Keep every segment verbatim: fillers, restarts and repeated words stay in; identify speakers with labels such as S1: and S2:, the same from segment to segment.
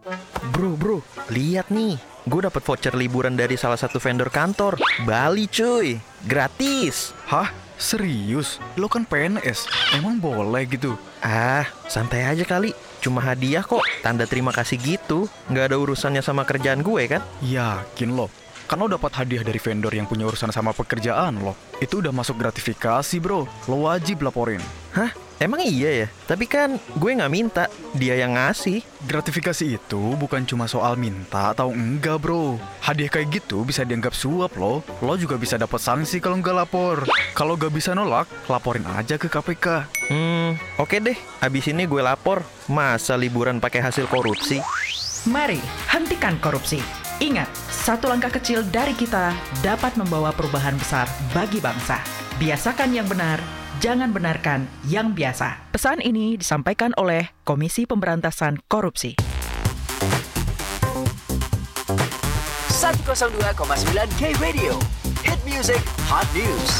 S1: Bro, bro, lihat nih. Gue dapet voucher liburan dari salah satu vendor kantor. Bali cuy, gratis.
S2: Hah? Serius? Lo kan P N S, emang boleh gitu?
S1: Ah, santai aja kali. Cuma hadiah kok, tanda terima kasih gitu. Nggak ada urusannya sama kerjaan gue kan?
S2: Yakin lo? Kan lo dapat hadiah dari vendor yang punya urusan sama pekerjaan lo. Itu udah masuk gratifikasi bro, lo wajib laporin.
S1: Hah? Emang iya ya? Tapi kan gue nggak minta, dia yang ngasih.
S2: Gratifikasi itu bukan cuma soal minta atau enggak bro. Hadiah kayak gitu bisa dianggap suap lo. Lo juga bisa dapat sanksi kalau nggak lapor. Kalau nggak bisa nolak, laporin aja ke K P K.
S1: Hmm, oke deh. Abis ini gue lapor. Masa liburan pakai hasil korupsi?
S3: Mari hentikan korupsi. Ingat, satu langkah kecil dari kita dapat membawa perubahan besar bagi bangsa. Biasakan yang benar, jangan benarkan yang biasa. Pesan ini disampaikan oleh Komisi Pemberantasan Korupsi.
S4: seratus dua koma sembilan K Radio, Hit Music, Hot News.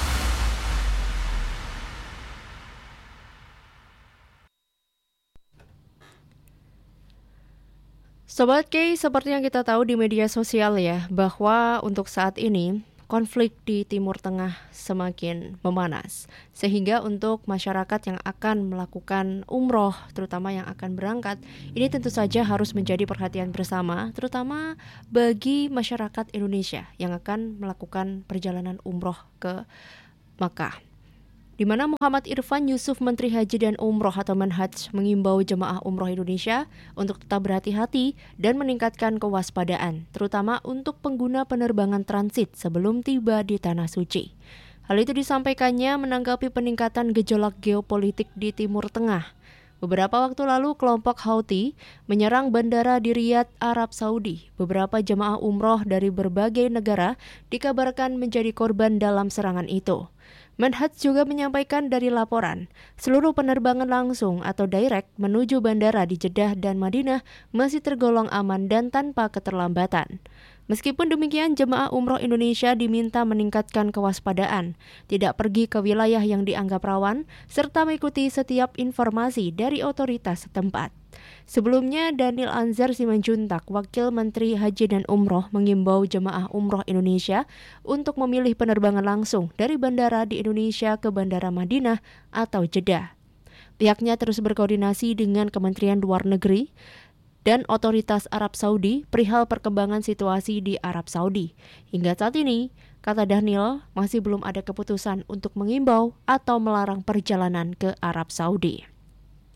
S5: Sobat K, seperti yang kita tahu di media sosial ya, bahwa untuk saat ini konflik di Timur Tengah semakin memanas. Sehingga untuk masyarakat yang akan melakukan umroh, terutama yang akan berangkat, ini tentu saja harus menjadi perhatian bersama, terutama bagi masyarakat Indonesia yang akan melakukan perjalanan umroh ke Makkah. Di mana Muhammad Irfan Yusuf, Menteri Haji dan Umroh atau Menhaj, mengimbau jemaah umroh Indonesia untuk tetap berhati-hati dan meningkatkan kewaspadaan, terutama untuk pengguna penerbangan transit sebelum tiba di Tanah Suci. Hal itu disampaikannya menanggapi peningkatan gejolak geopolitik di Timur Tengah. Beberapa waktu lalu, kelompok Houthi menyerang bandara di Riyadh, Arab Saudi. Beberapa jemaah umroh dari berbagai negara dikabarkan menjadi korban dalam serangan itu. Menhaj juga menyampaikan dari laporan, seluruh penerbangan langsung atau direct menuju bandara di Jeddah dan Madinah masih tergolong aman dan tanpa keterlambatan. Meskipun demikian, jemaah umroh Indonesia diminta meningkatkan kewaspadaan, tidak pergi ke wilayah yang dianggap rawan, serta mengikuti setiap informasi dari otoritas setempat. Sebelumnya, Daniel Anzar Simanjuntak, Wakil Menteri Haji dan Umroh, mengimbau jemaah umroh Indonesia untuk memilih penerbangan langsung dari bandara di Indonesia ke Bandara Madinah atau Jeddah. Pihaknya terus berkoordinasi dengan Kementerian Luar Negeri dan otoritas Arab Saudi perihal perkembangan situasi di Arab Saudi. Hingga saat ini, kata Daniel, masih belum ada keputusan untuk mengimbau atau melarang perjalanan ke Arab Saudi.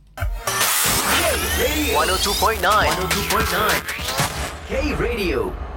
S4: seratus dua koma sembilan K Radio